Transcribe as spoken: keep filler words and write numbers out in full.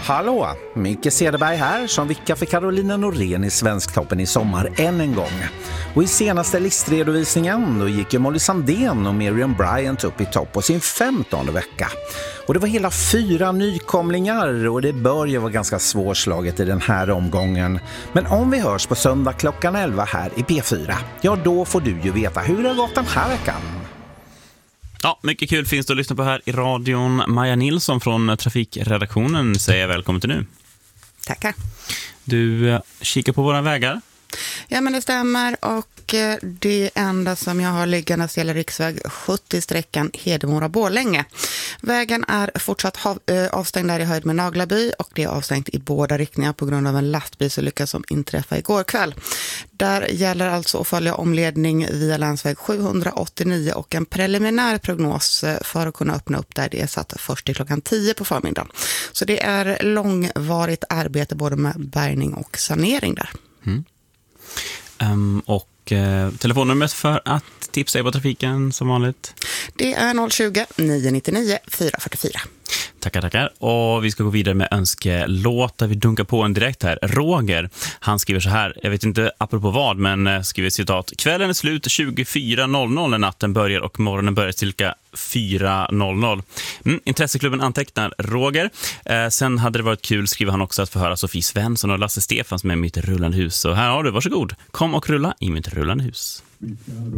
Hallå, Micke Cederberg här som vickar för Carolina Norén i Svensktoppen i sommar än en gång. Och i senaste listredovisningen då gick ju Molly Sandén och Miriam Bryant upp i topp på sin femtonde vecka. Och det var hela fyra nykomlingar och det bör ju vara ganska svårslaget i den här omgången. Men om vi hörs på söndag klockan elva här i P fyra, ja då får du ju veta hur det har gått den här veckan. Ja, mycket kul finns det att lyssna på här i radion. Maja Nilsson från trafikredaktionen säger välkommen till nu. Tackar. Du eh, kikar på våra vägar. Ja, men det stämmer, och det enda som jag har liggande gäller riksväg sjuttio sträckan Hedemora-Borlänge. Vägen är fortsatt hav, äh, avstängd där i höjd med Naglaby, och det är avstängt i båda riktningar på grund av en lastbilsolycka som inträffade igår kväll. Där gäller alltså att följa omledning via länsväg sjuhundraåttionio, och en preliminär prognos för att kunna öppna upp där det är satt först till klockan tio på förmiddagen. Så det är långvarigt arbete både med bärgning och sanering där. Mm. Um, och uh, telefonnumret för att tipsa er på trafiken som vanligt? Det är noll tjugo, nio nittionio, fyra fyrtiofyra. Tackar, tackar. Och vi ska gå vidare med önskelåt där vi dunkar på en direkt här. Roger, han skriver så här, jag vet inte apropå vad, men skriver citat: kvällen är slut tjugofyra noll noll när natten börjar och morgonen börjar cirka fyra noll noll. Mm, intresseklubben antecknar Roger. Eh, sen hade det varit kul, skriver han också, att få höra Sofie Svensson och Lasse Stefans med Mitt rullande hus. Så här har du, varsågod. Kom och rulla i mitt rullande hus.